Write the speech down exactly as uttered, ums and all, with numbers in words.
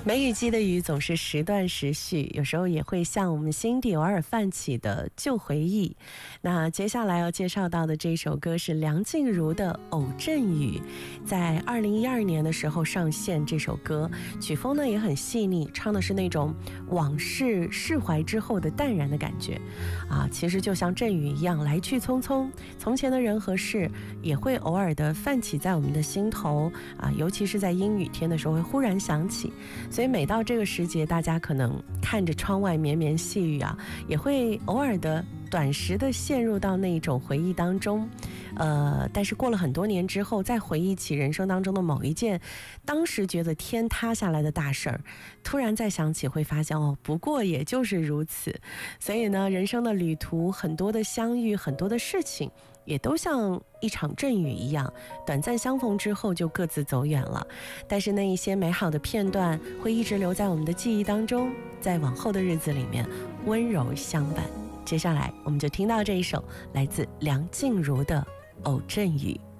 梅雨季的雨总是时断时续，有时候也会像我们心底偶尔泛起的旧回忆。那接下来要介绍到的这首歌是梁静茹的《偶阵雨》，在二零一二年的时候上线。这首歌曲风呢也很细腻，唱的是那种往事释怀之后的淡然的感觉啊，其实就像阵雨一样来去匆匆，从前的人和事也会偶尔的泛起在我们的心头啊，尤其是在阴雨天的时候会忽然想起。所以每到这个时节，大家可能看着窗外绵绵细雨啊，也会偶尔的短时的陷入到那一种回忆当中。呃，但是过了很多年之后，再回忆起人生当中的某一件当时觉得天塌下来的大事儿，突然再想起会发现哦，不过也就是如此。所以呢，人生的旅途，很多的相遇，很多的事情也都像一场阵雨一样，短暂相逢之后就各自走远了。但是那一些美好的片段会一直留在我们的记忆当中，在往后的日子里面温柔相伴。接下来我们就听到这一首来自梁静茹的《偶阵雨》。